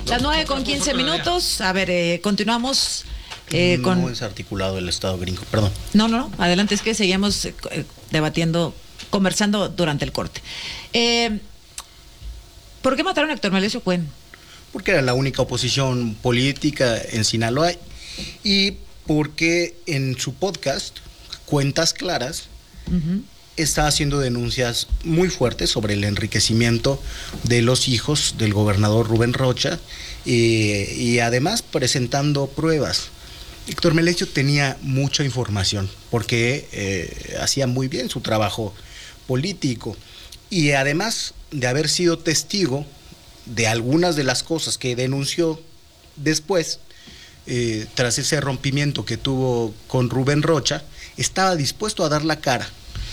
Las 9:15. A ver, continuamos. No es articulado el Estado gringo, perdón. No, adelante, es que seguimos debatiendo, conversando durante el corte. ¿Por qué mataron a Héctor Melesio Cuen? Porque era la única oposición política en Sinaloa y porque en su podcast, Cuentas Claras, está haciendo denuncias muy fuertes sobre el enriquecimiento de los hijos del gobernador Rubén Rocha y además presentando pruebas. Héctor Melesio tenía mucha información porque hacía muy bien su trabajo político y además de haber sido testigo de algunas de las cosas que denunció después, tras ese rompimiento que tuvo con Rubén Rocha, estaba dispuesto a dar la cara,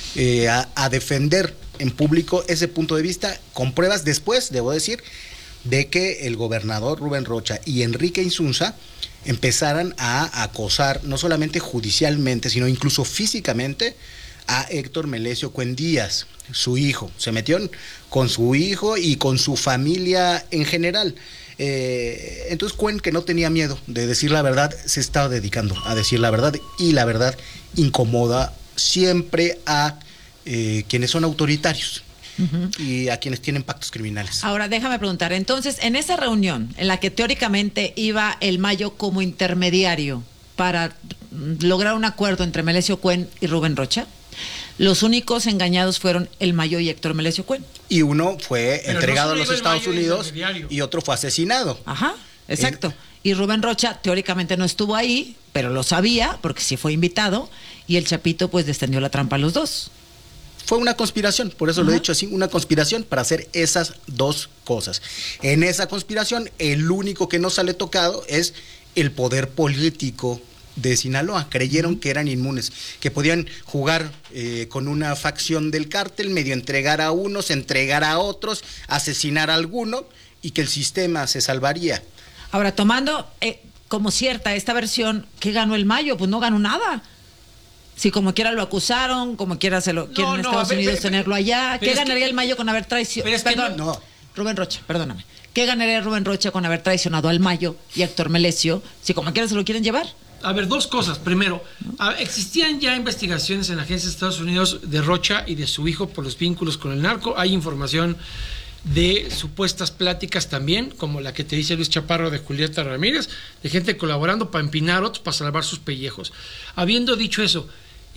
a defender en público ese punto de vista con pruebas después, debo decir, de que el gobernador Rubén Rocha y Enrique Insunza empezaran a acosar, no solamente judicialmente, sino incluso físicamente, a Héctor Melesio Cuen Díaz, su hijo. Se metieron con su hijo y con su familia en general. Entonces Cuen, que no tenía miedo de decir la verdad, se estaba dedicando a decir la verdad, y la verdad incomoda siempre a quienes son autoritarios. Y a quienes tienen pactos criminales. Ahora déjame preguntar, entonces, en esa reunión en la que teóricamente iba el Mayo como intermediario para lograr un acuerdo entre Melesio Cuen y Rubén Rocha, los únicos engañados fueron el Mayo y Héctor Melesio Cuen. Y uno fue entregado a los Estados Unidos y otro fue asesinado. Ajá, exacto. Y Rubén Rocha teóricamente no estuvo ahí, pero lo sabía porque sí fue invitado, y el Chapito pues descendió la trampa a los dos. Fue una conspiración, por eso lo he dicho así, una conspiración para hacer esas dos cosas. En esa conspiración, el único que no sale tocado es el poder político de Sinaloa. Creyeron que eran inmunes, que podían jugar con una facción del cártel, medio entregar a unos, entregar a otros, asesinar a alguno, y que el sistema se salvaría. Ahora, tomando como cierta esta versión, ¿qué ganó el Mayo? Pues no ganó nada. Si como quiera lo acusaron, como quiera se lo quieren en Estados Unidos tenerlo allá. ¿Qué ganaría el Mayo con haber traicionado? Perdón, Rubén Rocha, perdóname. ¿Qué ganaría Rubén Rocha con haber traicionado al Mayo y a Héctor Melesio si como quiera se lo quieren llevar? A ver, dos cosas. Primero, existían ya investigaciones en agencias de Estados Unidos de Rocha y de su hijo por los vínculos con el narco. Hay información de supuestas pláticas también, como la que te dice Luis Chaparro de Julieta Ramírez, de gente colaborando para empinar otros, para salvar sus pellejos. Habiendo dicho eso,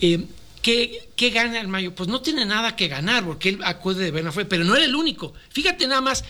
¿qué gana el Mayo? Pues no tiene nada que ganar, porque él acude de buena fe, pero no era el único. Fíjate nada más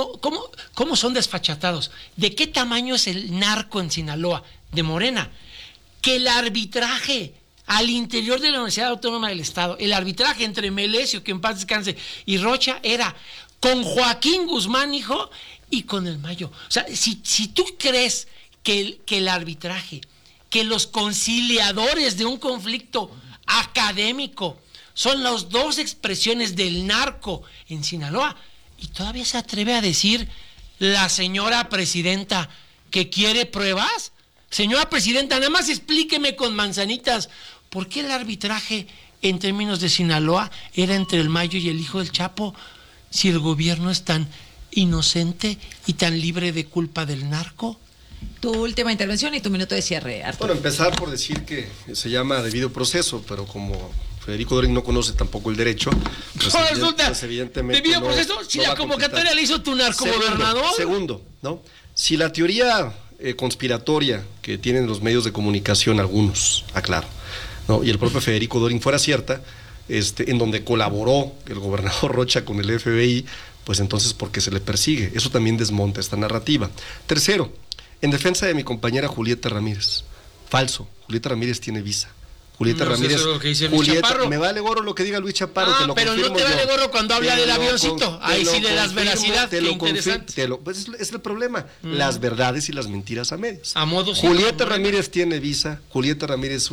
cómo son desfachatados. ¿De qué tamaño es el narco en Sinaloa? De Morena. Que el arbitraje al interior de la Universidad Autónoma del Estado, el arbitraje entre Melesio, que en paz descanse, y Rocha, era con Joaquín Guzmán, hijo, y con el Mayo. O sea, si tú crees que el arbitraje, que los conciliadores de un conflicto académico son las dos expresiones del narco en Sinaloa, y todavía se atreve a decir la señora presidenta que quiere pruebas. Señora presidenta, nada más explíqueme con manzanitas por qué el arbitraje en términos de Sinaloa era entre el Mayo y el hijo del Chapo, si el gobierno es tan inocente y tan libre de culpa del narco. Tu última intervención y tu minuto de cierre, Arturo. Bueno, empezar por decir que se llama debido proceso, pero como Federico Doring no conoce tampoco el derecho, pues evidentemente ¿debido proceso? Si la convocatoria la hizo tu narcogobernador. Segundo, ¿no? Si la teoría conspiratoria que tienen los medios de comunicación, algunos, aclaro, ¿no? Y el propio Federico Doring fuera cierta, en donde colaboró el gobernador Rocha con el FBI, pues entonces ¿por qué se le persigue? Eso también desmonta esta narrativa. Tercero, en defensa de mi compañera Julieta Ramírez, falso, Julieta Ramírez tiene visa. Julieta Ramírez, eso es lo que dice Luis Chaparro. Me vale gorro lo que diga Luis Chaparro, te lo pero confirmo no te vale yo. gorro cuando habla del avioncito. Ahí sí le das veracidad, qué interesante. Pues es el problema, las verdades y las mentiras a medias. A modo Julieta Ramírez tiene visa, Julieta Ramírez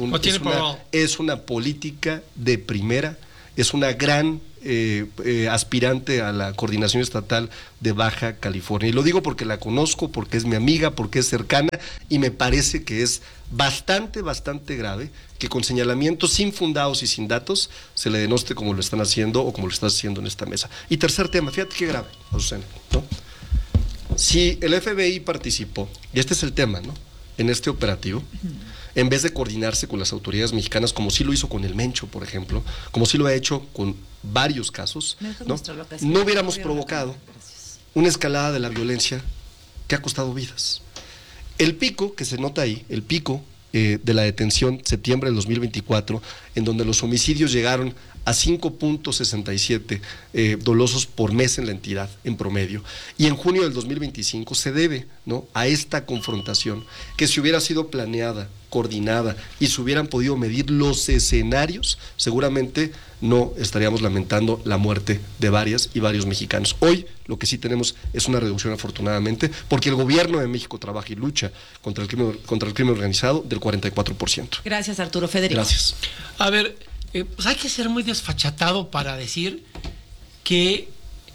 es una política de primera, es una gran aspirante a la coordinación estatal de Baja California. Y lo digo porque la conozco, porque es mi amiga, porque es cercana, y me parece que es bastante grave que con señalamientos infundados y sin datos se le denoste como lo están haciendo o como lo estás haciendo en esta mesa. Y tercer tema, fíjate qué grave, Azucena, ¿no? Si el FBI participó, y este es el tema, ¿no?, en este operativo, en vez de coordinarse con las autoridades mexicanas, como sí lo hizo con el Mencho, por ejemplo, como sí lo ha hecho con varios casos, no hubiéramos provocado una escalada de la violencia que ha costado vidas. El pico que se nota ahí, el pico de la detención, septiembre del 2024, en donde los homicidios llegaron a 5.67 dolosos por mes en la entidad, en promedio. Y en junio del 2025 se debe, ¿no?, a esta confrontación, que si hubiera sido planeada, coordinada y se hubieran podido medir los escenarios, seguramente no estaríamos lamentando la muerte de varias y varios mexicanos. Hoy lo que sí tenemos es una reducción, afortunadamente, porque el gobierno de México trabaja y lucha contra el crimen organizado del 44%. Gracias, Arturo. Federico. Gracias. A ver, pues hay que ser muy desfachatado para decir que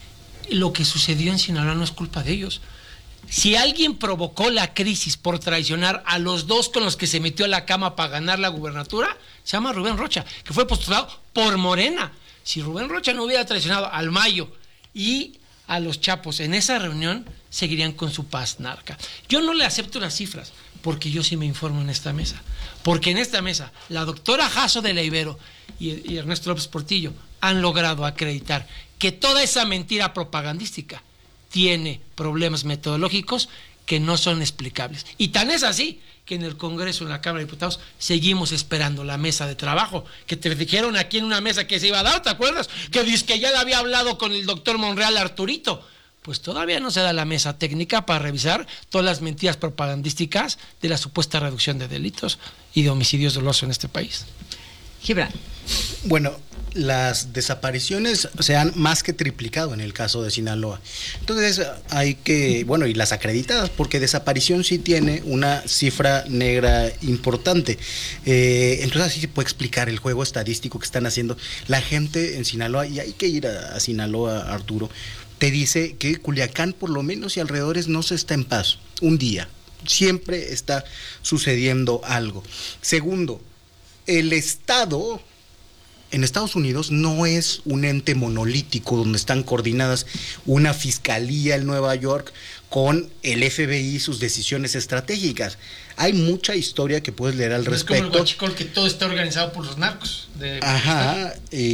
lo que sucedió en Sinaloa no es culpa de ellos. Si alguien provocó la crisis por traicionar a los dos con los que se metió a la cama para ganar la gubernatura, se llama Rubén Rocha, que fue postulado por Morena. Si Rubén Rocha no hubiera traicionado al Mayo y a los Chapos en esa reunión, seguirían con su paz narca. Yo no le acepto las cifras, porque yo sí me informo en esta mesa. Porque en esta mesa, la doctora Jasso de la Ibero y Ernesto López Portillo han logrado acreditar que toda esa mentira propagandística tiene problemas metodológicos que no son explicables. Y tan es así que en el Congreso, en la Cámara de Diputados, seguimos esperando la mesa de trabajo, que te dijeron aquí en una mesa que se iba a dar, ¿te acuerdas? Que dice que ya le había hablado con el doctor Monreal Arturito. Pues todavía no se da la mesa técnica para revisar todas las mentiras propagandísticas de la supuesta reducción de delitos y de homicidios dolosos en este país. Gibran. Bueno, las desapariciones se han más que triplicado en el caso de Sinaloa. Entonces hay que, bueno, y las acreditadas, porque desaparición sí tiene una cifra negra importante. Entonces así se puede explicar el juego estadístico que están haciendo la gente en Sinaloa, y hay que ir a Sinaloa, Arturo. Te dice que Culiacán, por lo menos, y alrededores, no se está en paz un día. Siempre está sucediendo algo. Segundo, el Estado en Estados Unidos no es un ente monolítico donde están coordinadas una fiscalía en Nueva York con el FBI y sus decisiones estratégicas. Hay mucha historia que puedes leer al respecto. Es como el huachicol, que todo está organizado por los narcos. Ajá,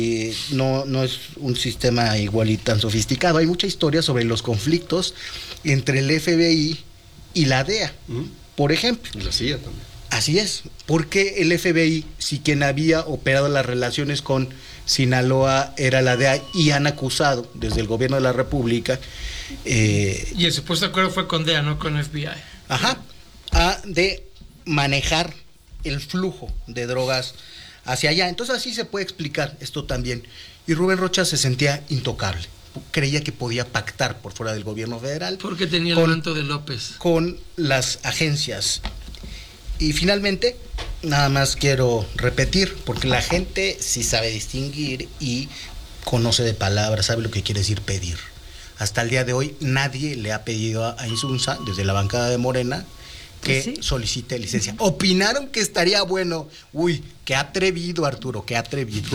no es un sistema igual y tan sofisticado. Hay mucha historia sobre los conflictos entre el FBI y la DEA, por ejemplo. Y la CIA también. Así es, porque el FBI, si quien había operado las relaciones con Sinaloa era la DEA, y han acusado desde el gobierno de la República. Y el supuesto acuerdo fue con DEA, no con FBI. Ajá, de manejar el flujo de drogas hacia allá. Entonces así se puede explicar esto también. Y Rubén Rocha se sentía intocable. Creía que podía pactar por fuera del gobierno federal. Porque tenía el manto de López. Con las agencias. Y finalmente, nada más quiero repetir, porque la gente sí sabe distinguir y conoce de palabras, sabe lo que quiere decir pedir. Hasta el día de hoy nadie le ha pedido a Insunza, desde la bancada de Morena, que solicite licencia. Opinaron que estaría bueno. Uy, qué atrevido, Arturo, qué atrevido.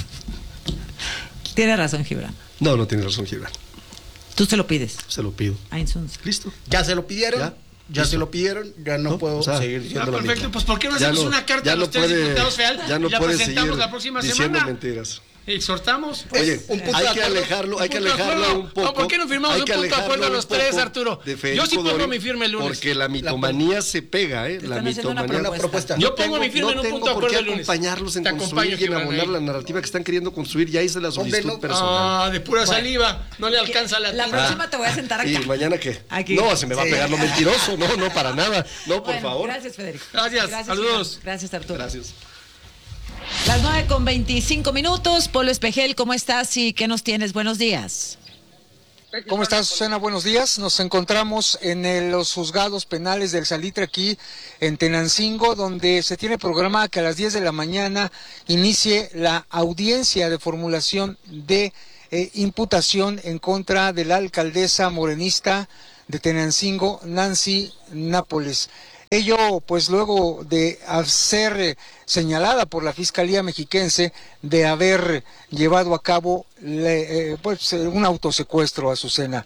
Tiene razón, Gibran. No tiene razón, Gibran. Tú se lo pides. Se lo pido. A Insunza. Listo. ¿Ya se lo pidieron? ¿Ya se lo pidieron? Ya no puedo seguir diciendo lo mismo. Perfecto, pues ¿por qué no hacemos una carta a los tres diputados federales y la presentamos la próxima semana? Mentiras. Exhortamos. Oye, hay que alejarlo un poco. No, ¿por qué no firmamos un punto de acuerdo los tres, Arturo? Yo sí pongo mi firme el lunes. Porque la mitomanía se pega, La mitomanía. Una propuesta. Yo pongo mi firme en un punto de acuerdo el lunes. Acompañarlos en construir y en abonar la narrativa que están queriendo construir. Ya hice la solicitud personal. De pura saliva. No le alcanza la La próxima te voy a sentar acá. ¿Y mañana qué? Aquí. No, se me va a pegar lo mentiroso. No, para nada. No, por favor. Gracias, Federico. Gracias. Saludos. Gibran. Gracias, Arturo. Gracias. Las 9:25. Polo Espejel, ¿cómo estás y qué nos tienes? Buenos días. ¿Cómo estás, Susana? Buenos días. Nos encontramos en los juzgados penales del Salitre, aquí en Tenancingo, donde se tiene programada que a las 10 de la mañana inicie la audiencia de formulación de imputación en contra de la alcaldesa morenista de Tenancingo, Nancy Nápoles. Ello, pues, luego de ser señalada por la Fiscalía Mexiquense de haber llevado a cabo un autosecuestro, Azucena.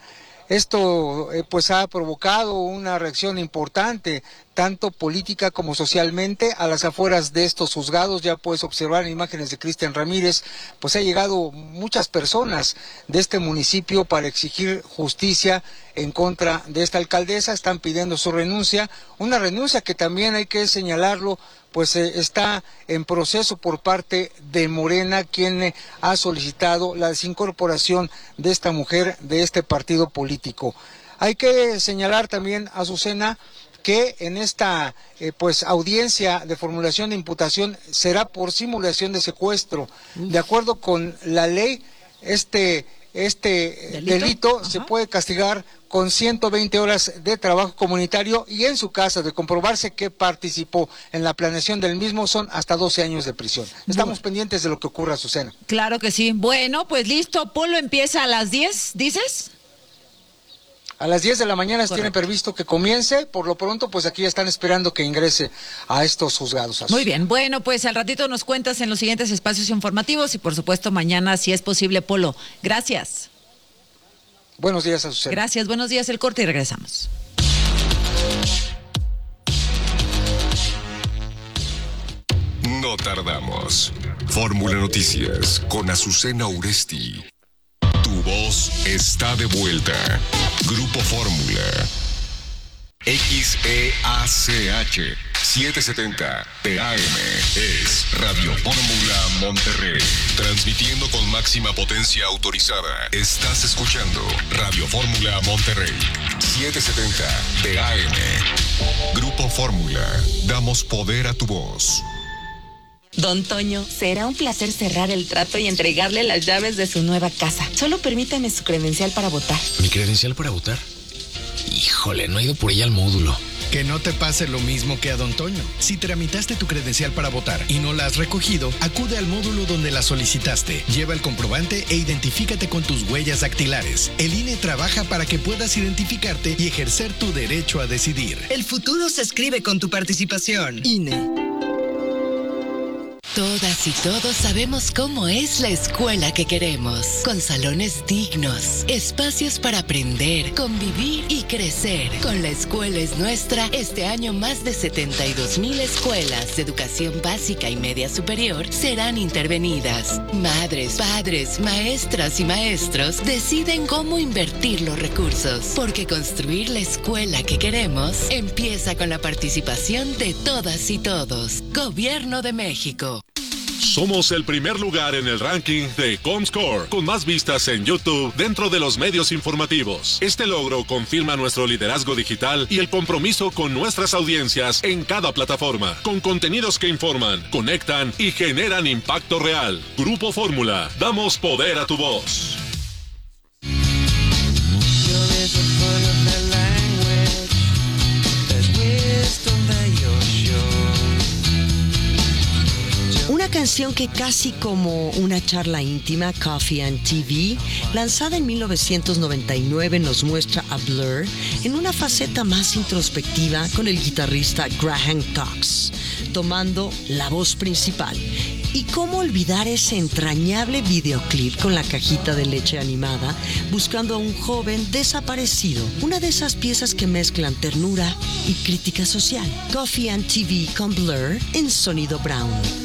Esto pues ha provocado una reacción importante, tanto política como socialmente. A las afueras de estos juzgados, ya puedes observar en imágenes de Cristian Ramírez, pues ha llegado muchas personas de este municipio para exigir justicia en contra de esta alcaldesa. Están pidiendo su renuncia, una renuncia que también hay que señalarlo, pues está en proceso por parte de Morena, quien ha solicitado la desincorporación de esta mujer de este partido político. Hay que señalar también, Azucena, que en esta pues audiencia de formulación de imputación será por simulación de secuestro. De acuerdo con la ley, este delito se puede castigar con 120 horas de trabajo comunitario, y en su caso de comprobarse que participó en la planeación del mismo son hasta 12 años de prisión. Estamos pendientes de lo que ocurra, Azucena. Claro que sí. Bueno, pues listo. Polo empieza a las 10, ¿dices? A las 10 de la mañana tiene previsto que comience. Por lo pronto, pues aquí están esperando que ingrese a estos juzgados. Muy bien. Bueno, pues al ratito nos cuentas en los siguientes espacios informativos y por supuesto mañana, si es posible, Polo. Gracias. Buenos días, Azucena. Gracias. Buenos días, el corte y regresamos. No tardamos. Fórmula Noticias con Azucena Uresti. Tu voz está de vuelta. Grupo Fórmula. XEACH 770 TAM es Radio Fórmula Monterrey. Transmitiendo con máxima potencia autorizada. Estás escuchando Radio Fórmula Monterrey 770 TAM. Grupo Fórmula. Damos poder a tu voz. Don Toño, será un placer cerrar el trato y entregarle las llaves de su nueva casa. Solo permítame su credencial para votar. ¿Mi credencial para votar? Híjole, no he ido por ella al módulo. Que no te pase lo mismo que a Don Toño. Si tramitaste tu credencial para votar y no la has recogido, acude al módulo donde la solicitaste. Lleva el comprobante e identifícate con tus huellas dactilares. El INE trabaja para que puedas identificarte y ejercer tu derecho a decidir. El futuro se escribe con tu participación. INE. Todas y todos sabemos cómo es la escuela que queremos, con salones dignos, espacios para aprender, convivir y crecer. Con La Escuela es Nuestra, este año más de 72,000 escuelas de educación básica y media superior serán intervenidas. Madres, padres, maestras y maestros deciden cómo invertir los recursos, porque construir la escuela que queremos empieza con la participación de todas y todos. Gobierno de México. Somos el primer lugar en el ranking de Comscore, con más vistas en YouTube dentro de los medios informativos. Este logro confirma nuestro liderazgo digital y el compromiso con nuestras audiencias en cada plataforma, con contenidos que informan, conectan y generan impacto real. Grupo Fórmula, damos poder a tu voz. Una canción que casi como una charla íntima, Coffee and TV, lanzada en 1999, nos muestra a Blur en una faceta más introspectiva con el guitarrista Graham Cox, tomando la voz principal. Y cómo olvidar ese entrañable videoclip con la cajita de leche animada, buscando a un joven desaparecido. Una de esas piezas que mezclan ternura y crítica social. Coffee and TV con Blur en Sonido Brown.